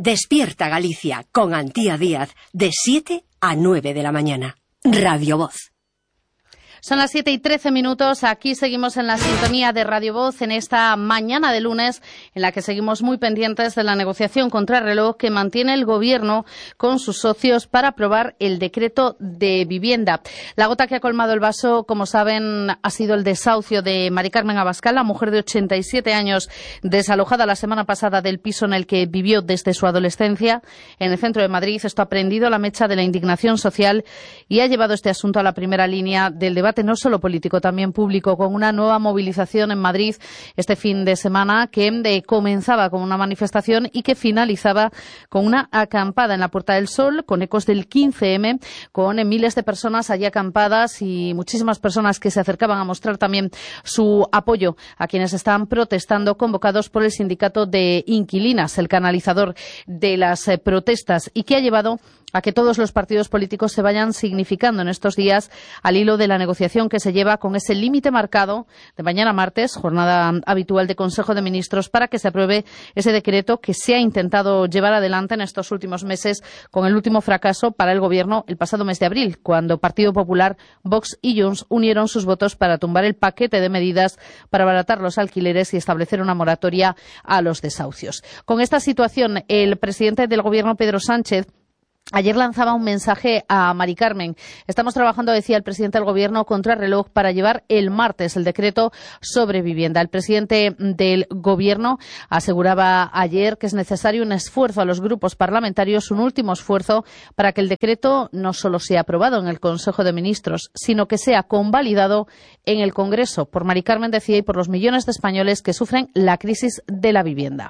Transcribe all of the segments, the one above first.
Despierta Galicia con Antía Díaz de 7 a 9 de la mañana. Radio Voz. Son las 7:13. Aquí seguimos en la sintonía de Radio Voz en esta mañana de lunes, en la que seguimos muy pendientes de la negociación contrarreloj que mantiene el Gobierno con sus socios para aprobar el decreto de vivienda. La gota que ha colmado el vaso, como saben, ha sido el desahucio de Mari Carmen Abascal, la mujer de 87 años desalojada la semana pasada del piso en el que vivió desde su adolescencia en el centro de Madrid. Esto ha prendido la mecha de la indignación social y ha llevado este asunto a la primera línea del debate, no solo político, también público, con una nueva movilización en Madrid este fin de semana que comenzaba con una manifestación y que finalizaba con una acampada en la Puerta del Sol, con ecos del 15M, con miles de personas allí acampadas y muchísimas personas que se acercaban a mostrar también su apoyo a quienes están protestando, convocados por el sindicato de inquilinas, el canalizador de las protestas, y que ha llevado a que todos los partidos políticos se vayan significando en estos días al hilo de la negociación que se lleva con ese límite marcado de mañana martes, jornada habitual de Consejo de Ministros, para que se apruebe ese decreto que se ha intentado llevar adelante en estos últimos meses, con el último fracaso para el Gobierno el pasado mes de abril, cuando Partido Popular, Vox y Junts unieron sus votos para tumbar el paquete de medidas para abaratar los alquileres y establecer una moratoria a los desahucios. Con esta situación, el presidente del Gobierno, Pedro Sánchez, ayer lanzaba un mensaje a Mari Carmen. Estamos trabajando, decía el presidente del Gobierno, contrarreloj para llevar el martes el decreto sobre vivienda. El presidente del Gobierno aseguraba ayer que es necesario un esfuerzo a los grupos parlamentarios, un último esfuerzo para que el decreto no solo sea aprobado en el Consejo de Ministros, sino que sea convalidado en el Congreso, por Mari Carmen, decía, y por los millones de españoles que sufren la crisis de la vivienda.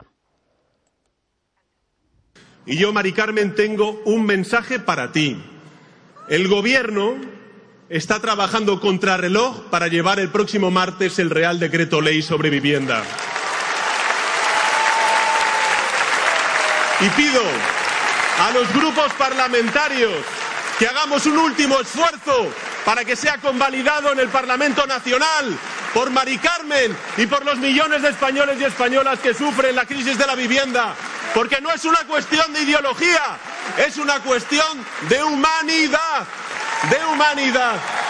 Y yo, Mari Carmen, tengo un mensaje para ti. El Gobierno está trabajando contrarreloj para llevar el próximo martes el Real Decreto Ley sobre vivienda. Y pido a los grupos parlamentarios que hagamos un último esfuerzo para que sea convalidado en el Parlamento Nacional por Mari Carmen y por los millones de españoles y españolas que sufren la crisis de la vivienda. Porque no es una cuestión de ideología, es una cuestión de humanidad, de humanidad.